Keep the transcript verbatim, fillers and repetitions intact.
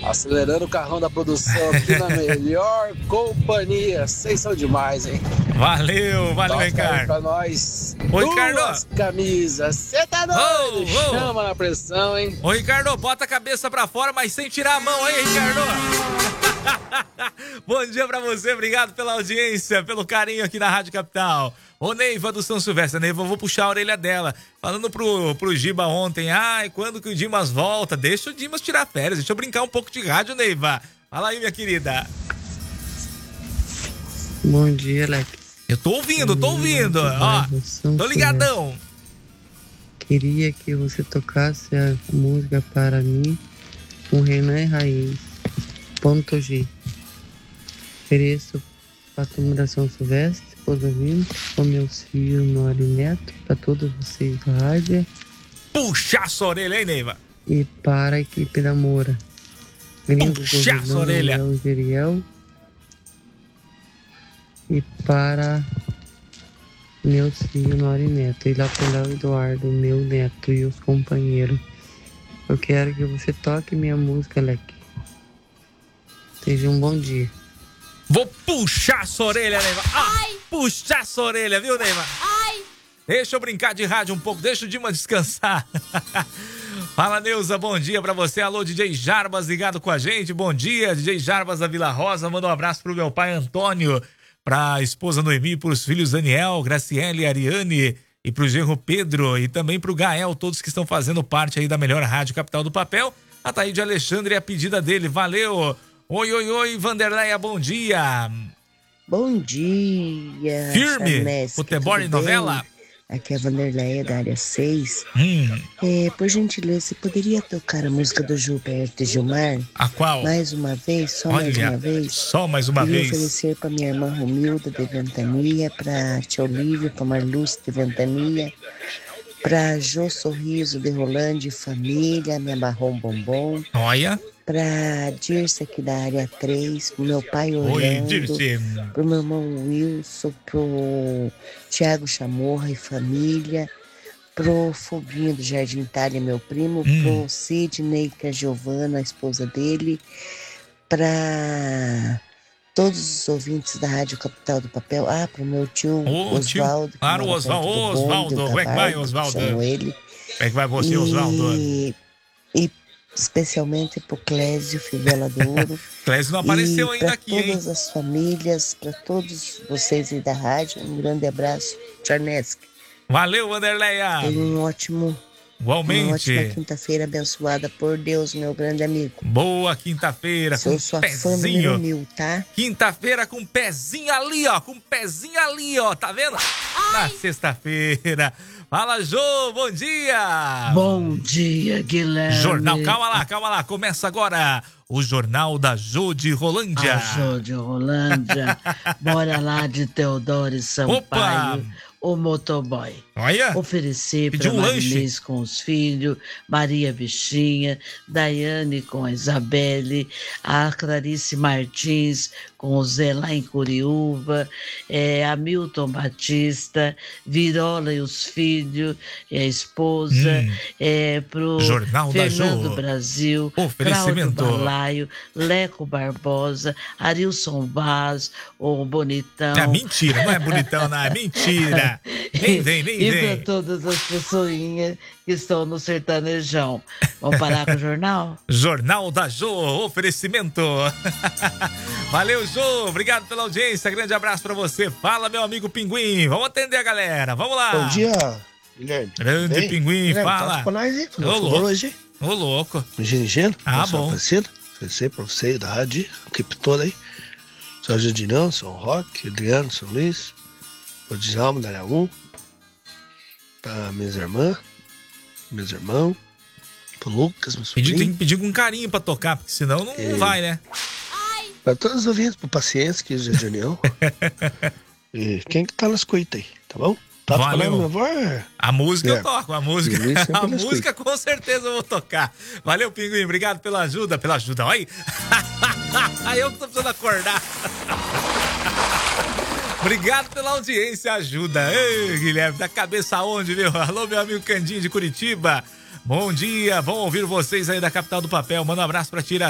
Acelerando o carrão da produção aqui na melhor companhia. Vocês são demais, hein? Valeu, valeu, Toca Ricardo. aí pra nós. Oi, Duas Ricardo. camisas. Você tá doido? Oh, oh. Chama na pressão, hein? Ô, Ricardo, bota a cabeça pra fora, mas sem tirar a mão aí, Ricardo. Bom dia pra você, obrigado pela audiência, pelo carinho aqui na Rádio Capital. Ô, Neiva do São Silvestre, Neiva, eu vou puxar a orelha dela. Falando pro, pro Giba ontem, ai, quando que o Dimas volta? Deixa o Dimas tirar férias, deixa eu brincar um pouco de rádio, Neiva. Fala aí, minha querida. Bom dia, Leque. Eu tô ouvindo, tô ouvindo. Ó, tô ligadão. Queria que você tocasse a música para mim com Renan e Raiz. Ponto G. Ofereço para a turma da São Silvestre, esposa vindo, com meus filhos, Nora e Neto, para todos vocês da rádio. Puxa a orelha, hein, Neiva? E para a equipe da Moura. Gringo, Puxa a orelha. Geriel. E para meus filhos, Nora e Neto. E lá para o Eduardo, meu neto e os companheiros. Eu quero que você toque minha música, Leque. Seja um bom dia. Vou puxar sua orelha, Neiva. Ah, puxar sua orelha, viu, Neiva? Ai. Deixa eu brincar de rádio um pouco, deixa o Dima descansar. Fala, Neuza, bom dia pra você. Alô, D J Jarbas, ligado com a gente. Bom dia, D J Jarbas da Vila Rosa. Manda um abraço pro meu pai Antônio, pra esposa Noemi, pros filhos Daniel, Graciele, Ariane e pro genro Pedro e também pro Gael, todos que estão fazendo parte aí da melhor rádio Capital do Papel. A Taíde Alexandre é a pedida dele, valeu. Oi, oi, oi, Vanderleia, bom dia. Bom dia. Firme, Sarnesca, futebol e novela. Aqui é a Vanderleia da área seis. Hum. É, por gentileza, você poderia tocar a música do Gilberto e Gilmar? A qual? Mais uma vez, só Olha, mais uma vez. Só mais uma Queria vez. oferecer para minha irmã Romilda de Ventania, para tia Olívia, para Marluce de Ventania, para Jô Sorriso de Rolândia e família, minha Marrom Bombom. Olha. Pra Dirce aqui da área três, pro meu pai Orlando, Oi, Dirce. Pro meu irmão Wilson, pro Thiago Chamorra e família, pro Foguinho do Jardim Itália, meu primo, hum. pro Sidney, que é a Giovana, a esposa dele, pra todos os ouvintes da Rádio Capital do Papel, ah, pro meu tio Ô, Oswaldo. Claro, Oswaldo, Oswaldo, como é que vai, Oswaldo? Como ele. é que vai você, Oswaldo? E, e especialmente pro Clésio Fivela do Ouro. Clésio não apareceu ainda aqui, hein? Para todas as famílias, para todos vocês aí da rádio, um grande abraço. Charneski. Valeu, Vanderleia. Tenha um ótimo, Igualmente. uma ótima quinta-feira abençoada por Deus, meu grande amigo. Boa quinta-feira, com Sou sua pezinho. fã número mil, tá? Quinta-feira com pezinho ali, ó, com pezinho ali, ó, tá vendo? Ai. Na sexta-feira. Fala, Jô, bom dia! Bom dia, Guilherme. Jornal, calma lá, calma lá. Começa agora o Jornal da Jô de Rolândia. A Jô de Rolândia. Bora lá de Teodoro e Sampaio. Opa! O motoboy. Olha! Oferecer para um Marinês com os filhos, Maria Bichinha, Daiane com a Isabelle, a Clarice Martins com o Zé lá em Curiúva, é, a Milton Batista, Virola e os filhos, e a esposa, hum. é, pro Jornal Fernando da Jô. Brasil, Oferecimento. Cláudio Balaio, Leco Barbosa, Arilson Vaz, o Bonitão. É mentira, não é bonitão, não, é mentira. Nem vem, nem e vem. para todas as pessoinhas que estão no sertanejão. Vamos parar com o jornal? Jornal da Jô, oferecimento. Valeu, Jô, obrigado pela audiência, grande abraço pra você. Fala, meu amigo Pinguim, vamos atender a galera, vamos lá. Bom dia, Guilherme. Grande Bem? Pinguim, Guilherme, fala. tá com nós, hein? Ô, louco. Hoje. Ô, louco. Engenheiro, Ah, bom. Aparecido. Oferecer pra você da rádio, a equipe toda aí. São Jardinão, São Roque, Adriano, São Luís, o Djalma, da área um, pra minhas irmãs, meus irmãos, pro Lucas, meu sobrinho. Tem que pedir com carinho pra tocar, porque senão não E... vai, né? Pra todos os ouvintes, pro Paciência, que é de União. E quem que tá nas coitas aí, tá bom? Tá Valeu. Minha voz? A música É. eu toco, a música, a música com certeza eu vou tocar. Valeu, Pinguim, obrigado pela ajuda, pela ajuda, olha aí. Eu que tô precisando acordar. Obrigado pela audiência, ajuda. Ei, Guilherme, da cabeça aonde, viu? Alô, meu amigo Candinho de Curitiba. Bom dia, bom ouvir vocês aí da Capital do Papel. Manda um abraço pra Tira